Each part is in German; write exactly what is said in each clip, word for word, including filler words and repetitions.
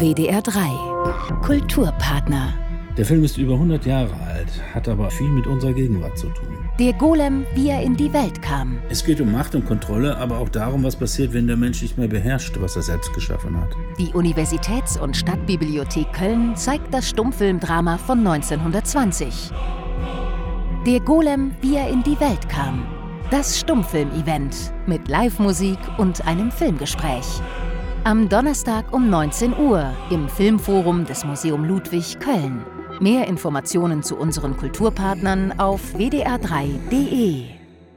W D R drei Kulturpartner. Der Film ist über hundert Jahre alt, hat aber viel mit unserer Gegenwart zu tun. Der Golem, wie er in die Welt kam. Es geht um Macht und Kontrolle, aber auch darum, was passiert, wenn der Mensch nicht mehr beherrscht, was er selbst geschaffen hat. Die Universitäts- und Stadtbibliothek Köln zeigt das Stummfilmdrama von neunzehnhundertzwanzig. Der Golem, wie er in die Welt kam. Das Stummfilm-Event mit Live-Musik und einem Filmgespräch. Am Donnerstag um neunzehn Uhr im Filmforum des Museum Ludwig Köln. Mehr Informationen zu unseren Kulturpartnern auf w d r drei punkt d e.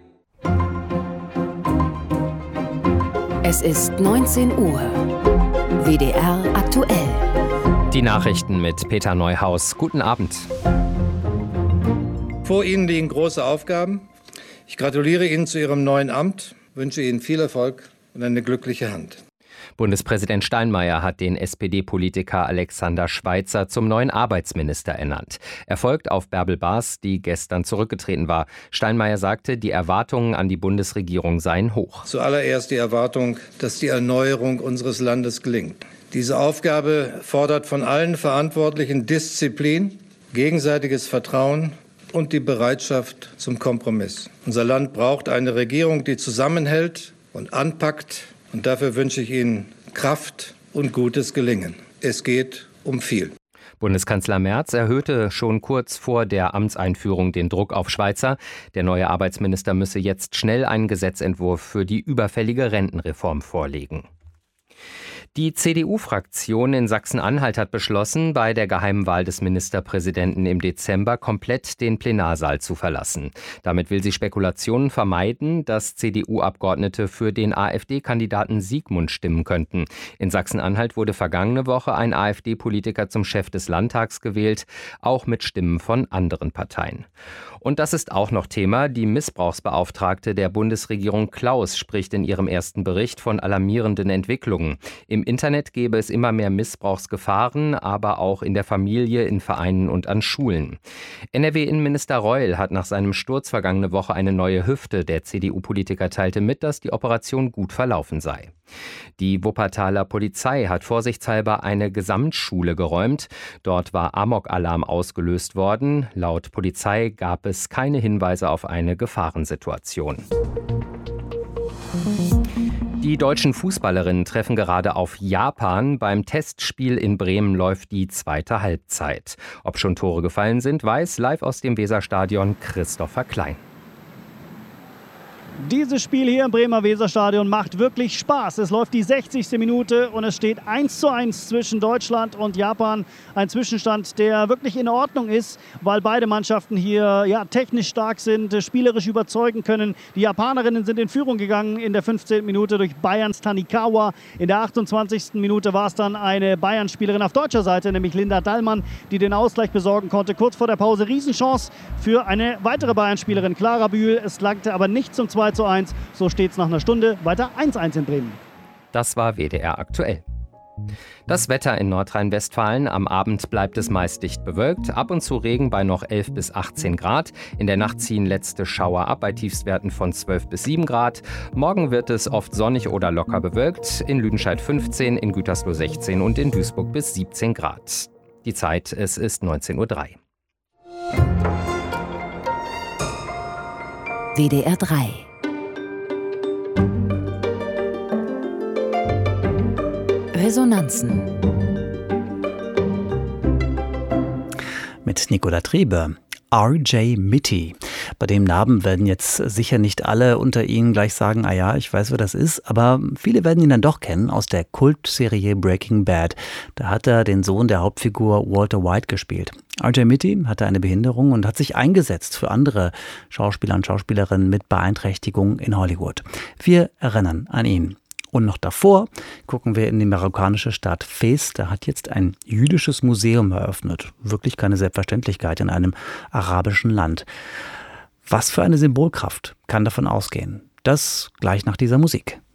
Es ist neunzehn Uhr. W D R aktuell. Die Nachrichten mit Peter Neuhaus. Guten Abend. Vor Ihnen liegen große Aufgaben. Ich gratuliere Ihnen zu Ihrem neuen Amt, wünsche Ihnen viel Erfolg und eine glückliche Hand. Bundespräsident Steinmeier hat den S P D-Politiker Alexander Schweitzer zum neuen Arbeitsminister ernannt. Er folgt auf Bärbel Baas, die gestern zurückgetreten war. Steinmeier sagte, die Erwartungen an die Bundesregierung seien hoch. Zuallererst die Erwartung, dass die Erneuerung unseres Landes gelingt. Diese Aufgabe fordert von allen Verantwortlichen Disziplin, gegenseitiges Vertrauen und die Bereitschaft zum Kompromiss. Unser Land braucht eine Regierung, die zusammenhält und anpackt. Und dafür wünsche ich Ihnen Kraft und gutes Gelingen. Es geht um viel. Bundeskanzler Merz erhöhte schon kurz vor der Amtseinführung den Druck auf Schweitzer. Der neue Arbeitsminister müsse jetzt schnell einen Gesetzentwurf für die überfällige Rentenreform vorlegen. Die C D U-Fraktion in Sachsen-Anhalt hat beschlossen, bei der geheimen Wahl des Ministerpräsidenten im Dezember komplett den Plenarsaal zu verlassen. Damit will sie Spekulationen vermeiden, dass C D U-Abgeordnete für den AfD-Kandidaten Siegmund stimmen könnten. In Sachsen-Anhalt wurde vergangene Woche ein AfD-Politiker zum Chef des Landtags gewählt, auch mit Stimmen von anderen Parteien. Und das ist auch noch Thema. Die Missbrauchsbeauftragte der Bundesregierung Klaus spricht in ihrem ersten Bericht von alarmierenden Entwicklungen. Im Internet gäbe es immer mehr Missbrauchsgefahren, aber auch in der Familie, in Vereinen und an Schulen. N R W-Innenminister Reul hat nach seinem Sturz vergangene Woche eine neue Hüfte. Der C D U-Politiker teilte mit, dass die Operation gut verlaufen sei. Die Wuppertaler Polizei hat vorsichtshalber eine Gesamtschule geräumt. Dort war Amok-Alarm ausgelöst worden. Laut Polizei gab es keine Hinweise auf eine Gefahrensituation. Die deutschen Fußballerinnen treffen gerade auf Japan. Beim Testspiel in Bremen läuft die zweite Halbzeit. Ob schon Tore gefallen sind, weiß live aus dem Weserstadion Christopher Klein. Dieses Spiel hier im Bremer Weserstadion macht wirklich Spaß. Es läuft die sechzigste Minute und es steht eins zu eins zwischen Deutschland und Japan. Ein Zwischenstand, der wirklich in Ordnung ist, weil beide Mannschaften hier ja, technisch stark sind, spielerisch überzeugen können. Die Japanerinnen sind in Führung gegangen in der fünfzehnten Minute durch Bayerns Tanikawa. In der achtundzwanzigsten Minute war es dann eine Bayern-Spielerin auf deutscher Seite, nämlich Linda Dallmann, die den Ausgleich besorgen konnte. Kurz vor der Pause Riesenchance für eine weitere Bayern-Spielerin, Clara Bühl. Es langte aber nicht zum zwei zu eins. So steht es nach einer Stunde. Weiter eins zu eins in Bremen. Das war W D R aktuell. Das Wetter in Nordrhein-Westfalen. Am Abend bleibt es meist dicht bewölkt. Ab und zu Regen bei noch elf bis achtzehn Grad. In der Nacht ziehen letzte Schauer ab bei Tiefstwerten von zwölf bis sieben Grad. Morgen wird es oft sonnig oder locker bewölkt. In Lüdenscheid fünfzehn, in Gütersloh sechzehn und in Duisburg bis siebzehn Grad. Die Zeit, es ist neunzehn Uhr drei. W D R drei Resonanzen mit Nicola Trebe. R J Mitty. Bei dem Namen werden jetzt sicher nicht alle unter Ihnen gleich sagen, ah ja, ich weiß, wer das ist, aber viele werden ihn dann doch kennen aus der Kultserie Breaking Bad. Da hat er den Sohn der Hauptfigur Walter White gespielt. R J Mitty hatte eine Behinderung und hat sich eingesetzt für andere Schauspieler und Schauspielerinnen mit Beeinträchtigung in Hollywood. Wir erinnern an ihn. Und noch davor gucken wir in die marokkanische Stadt Fez. Da hat jetzt ein jüdisches Museum eröffnet. Wirklich keine Selbstverständlichkeit in einem arabischen Land. Was für eine Symbolkraft kann davon ausgehen? Das gleich nach dieser Musik.